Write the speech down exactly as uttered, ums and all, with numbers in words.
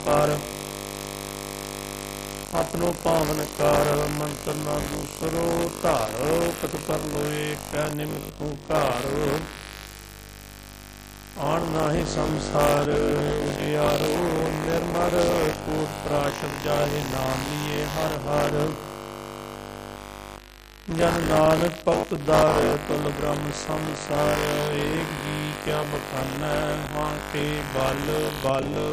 ਪਰ ਆਪਣੋ ਪਾਵਨ ਕਰ ਮੰਤਰ ਨਾ ਦੂਸਰੋ ਧਾਰ ਪਤ ਪਰ ਲੋਏ ਕੈ ਨਿਮਿਤ ਤੂੰ ਘਾਰ ਆਣ ਨਾਹੀ ਸੰਸਾਰ ਉਜਿਆਰੋ ਨਿਰਮਲ ਕੋਟ ਪ੍ਰਾਸ਼ਰ ਜਾਹਿ ਨਾਮ ਲਿਏ ਹਰ ਹਰ ਜਨ ਨਾਨਕ ਭਗਤ ਦਾਰ ਤੁਲ ਬ੍ਰਹਮ ਸੰਸਾਰ ਏਕ ਜੀ ਕਿਆ ਬਖਾਨੈ ਹਾਂ ਤੇ ਬਲ ਬਲ